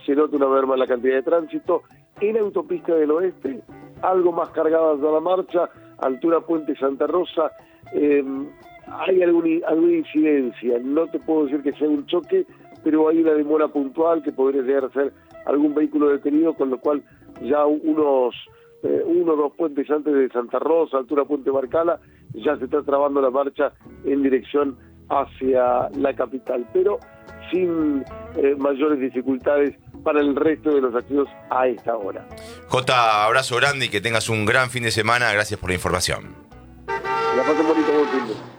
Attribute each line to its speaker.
Speaker 1: se nota una merma en la cantidad de tránsito. En Autopista del Oeste, algo más cargada ya la marcha, altura Puente Santa Rosa, hay alguna incidencia, no te puedo decir que sea un choque, pero hay una demora puntual que podría llegar a ser algún vehículo detenido, con lo cual ya uno o dos puentes antes de Santa Rosa, altura Puente Barcala, ya se está trabando la marcha en dirección hacia la capital, pero sin mayores dificultades para el resto de los activos a esta hora.
Speaker 2: Jota, abrazo grande y que tengas un gran fin de semana. Gracias por la información.
Speaker 1: La pasen bonito, buen fin de semana.